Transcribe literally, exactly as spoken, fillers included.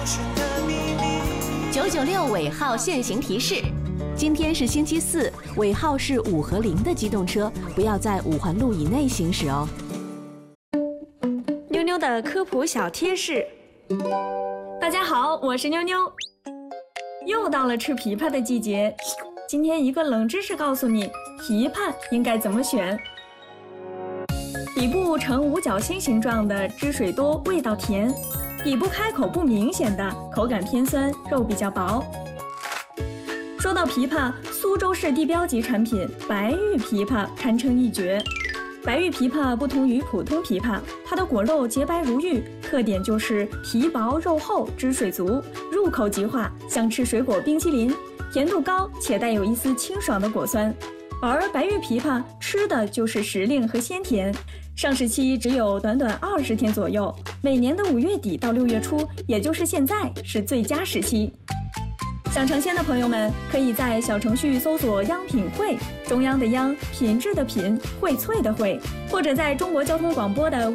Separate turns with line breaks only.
九九六尾号限行提示：今天是星期四，尾号是五和零的机动车不要在五环路以内行驶哦。
妞妞的科普小贴士。大家好，我是妞妞。又到了吃枇杷的季节，今天一个冷知识告诉你，枇杷应该怎么选。底部呈五角星形状的，汁水多，味道甜；底部开口不明显的，口感偏酸，肉比较薄。说到枇杷，苏州市地标级产品白玉枇杷堪称一绝。白玉枇杷不同于普通枇杷，它的果肉洁白如玉，特点就是皮薄肉厚，汁水足，入口即化，像吃水果冰淇淋，甜度高且带有一丝清爽的果酸。而白玉枇杷吃的就是时令和鲜甜，上市期只有短短二十天左右，每年的五月底到六月初，也就是现在是最佳时期。想尝鲜的朋友们，可以在小程序搜索央品汇，中央的央，品质的品，荟萃的荟，或者在中国交通广播的